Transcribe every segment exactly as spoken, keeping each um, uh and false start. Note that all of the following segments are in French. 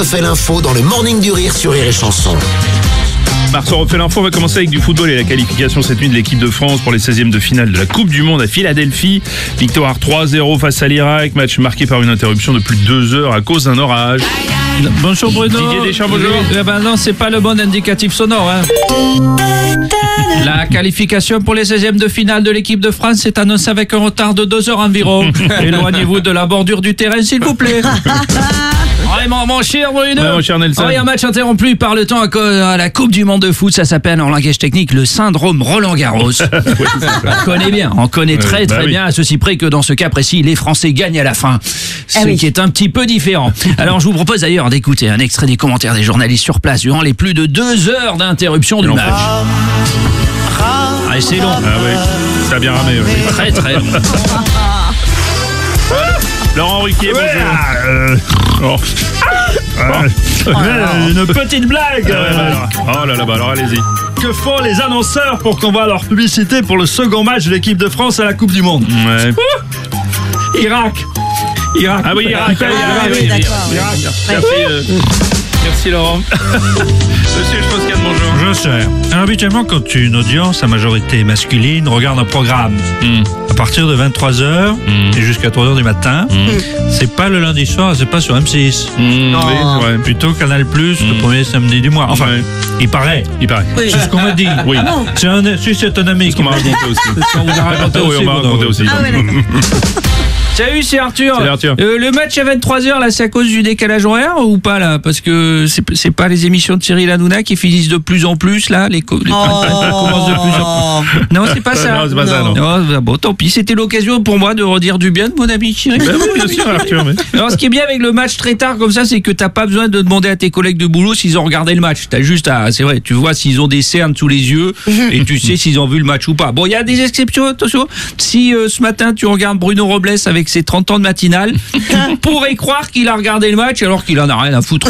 Fait l'info dans le Morning du Rire sur Rire et Chanson. Marceau refait l'info, on va commencer avec du football et la qualification cette nuit de l'équipe de France pour les seizièmes de finale de la Coupe du Monde à Philadelphie. Victoire trois zéro face à l'Irak, match marqué par une interruption de plus de deux heures à cause d'un orage. Bonjour Bruno. Didier Deschamps, bonjour. Eh ben non, c'est pas le bon indicatif sonore. Hein. La qualification pour les seizièmes de finale de l'équipe de France est annoncée avec un retard de deux heures environ. Éloignez-vous de la bordure du terrain, s'il vous plaît. Ouais, mon, mon cher Bruno. Ouais, mon cher Nelson. Ouais, un match interrompu par le temps à, cause, à la Coupe du Monde de foot, ça s'appelle en langage technique le syndrome Roland Garros. Oui, on connaît bien, on connaît très très bah bien, oui. à ceci près que dans ce cas précis, les Français gagnent à la fin. Ce Ah oui. qui est un petit peu différent. Alors je vous propose d'ailleurs d'écouter un extrait des commentaires des journalistes sur place durant les plus de deux heures d'interruption du long. match. Ah, c'est long. Ah oui, ça a bien ramé. Oui. Très très long. Laurent Ruquier, bonjour. Euh, oh. Ah, Une petite blague. ouais, bah alors. Oh là là, bah alors allez-y. Que font les annonceurs pour qu'on voit leur publicité pour le second match de l'équipe de France à la Coupe du Monde? Ouais. Irak. Irak. Ah oui, Irak, ah oui, Ah oui, oui, oui, d'accord. oui. Merci, euh, merci Laurent. Monsieur Strauss-Kahn, bonjour. Je sais. Alors, habituellement, quand une audience à majorité masculine regarde un programme Mm. à partir de vingt-trois heures Mm. et jusqu'à trois heures du matin, c'est pas le lundi soir, c'est pas sur M six. Mm, oui, c'est vrai. Plutôt Canal Plus, le Mm. premier samedi du mois. Enfin, Ouais. il paraît. Il paraît. Oui. C'est ce qu'on m'a dit. Oui. C'est un, si c'est un ami C'est ce qui qu'on m'a m'a dit. raconté aussi. C'est ce qu'on vous a raconté Oui, on m'a Bruno. raconté aussi. Ah ouais, d'accord. Salut, c'est Arthur. Salut, Arthur. Euh, le match à vingt-trois heures, là, c'est à cause du décalage horaire ou pas, là? Parce que c'est, c'est pas les émissions de Cyril Hanouna qui finissent de plus en plus, là? Les, co- les commencent de plus en plus. Non, c'est pas ça. Non, c'est pas ça, non. Oh, bah bon, tant pis, c'était l'occasion pour moi de redire du bien de mon ami Cyril. Ben oui, bien sûr, Arthur. Mais... Alors, ce qui est bien avec le match très tard comme ça, c'est que t'as pas besoin de demander à tes collègues de boulot s'ils ont regardé le match. T'as juste à, c'est vrai, tu vois s'ils ont des cernes sous les yeux et tu sais s'ils ont vu le match ou pas. Bon, il y a des exceptions, attention. Si euh, ce matin tu regardes Bruno Robles avec ses trente ans de matinale, on pourrait croire qu'il a regardé le match alors qu'il en a rien à foutre.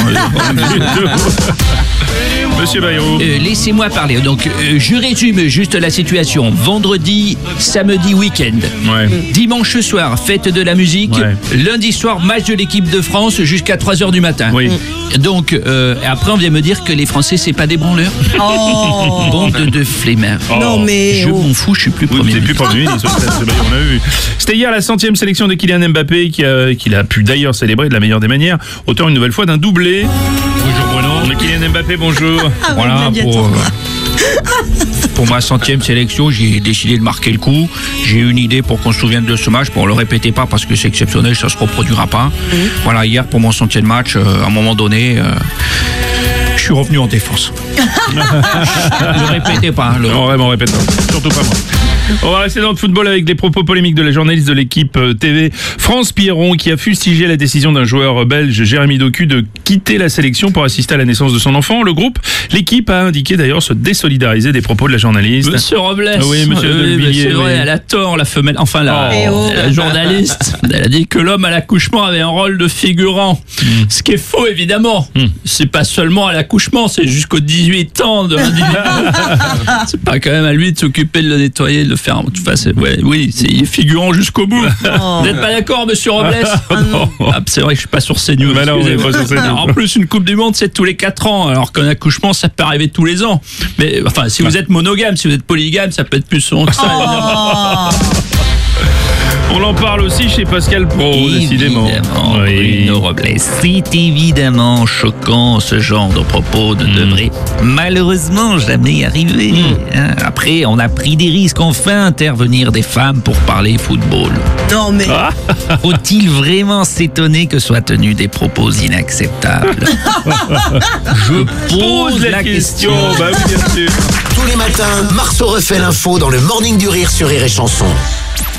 Monsieur Bayrou. Euh, laissez-moi parler. Donc, euh, je résume juste la situation. Vendredi, samedi, week-end. Ouais. Dimanche soir, fête de la musique. Ouais. Lundi soir, match de l'équipe de France jusqu'à trois heures du matin. Oui. Donc, euh, après, on vient me dire que les Français, c'est pas des branleurs. Oh. Bande de flemmards. Non, mais. Je oh. m'en fous, je suis plus Oui, premier c'est plus ministre. Premier ministre, monsieur Bayrou, on a vu. C'était hier la centième sélection de Kylian Mbappé qui a, qu'il a pu d'ailleurs célébrer de la meilleure des manières, auteur une nouvelle fois d'un doublé. Bonjour Bruno. Kylian Mbappé, bonjour. Ah, Voilà, ouais, pour, euh, pour ma centième sélection, j'ai décidé de marquer le coup. J'ai une idée pour qu'on se souvienne de ce match. Bon, le répétez pas parce que c'est exceptionnel, ça se reproduira pas. Voilà, hier pour mon centième match, euh, à un moment donné, euh, je suis revenu en défense. Ne répétez pas. Le... Non, vraiment, répète pas. Surtout pas moi. On va rester dans le football avec les propos polémiques de la journaliste de l'équipe T V, France Pierron, qui a fustigé la décision d'un joueur belge, Jérémy Doku, de quitter la sélection pour assister à la naissance de son enfant. Le groupe, l'équipe a indiqué d'ailleurs se désolidariser des propos de la journaliste. Monsieur Robles, Ah oui, monsieur oui, Delvilliers, c'est vrai, oui. elle a tort, la femelle, enfin la, Oh. Eh oh. la journaliste, elle a dit que l'homme à l'accouchement avait un rôle de figurant, ce qui est faux évidemment. Mm. C'est pas seulement à l'accouchement, c'est jusqu'aux dix-huit ans de c'est pas quand même à lui de s'occuper de le nettoyer, de le faire. Enfin, c'est- ouais, oui, c'est il est figurant jusqu'au bout. Vous n'êtes pas d'accord, monsieur Robles? Ah, c'est vrai que je suis pas sur CNews. Bah non, on est excusez-moi. pas sur CNews. En plus, une Coupe du Monde, c'est tous les quatre ans, alors qu'un accouchement, ça peut arriver tous les ans. Mais enfin, si vous êtes monogame, si vous êtes polygame, ça peut être plus long que ça. évidemment. Oh. On en parle aussi chez Pascal Pro, décidément. Évidemment, Oui. Bruno Robles. C'est évidemment choquant, ce genre de propos ne devrait malheureusement jamais arriver. Hein. Après, on a pris des risques, enfin intervenir des femmes pour parler football. Non, mais. Faut-il vraiment s'étonner que soient tenus des propos inacceptables? Je pose la question. Bah oui, bien sûr. Tous les matins, Marceau refait l'info dans le Morning du Rire sur Rire et Chanson.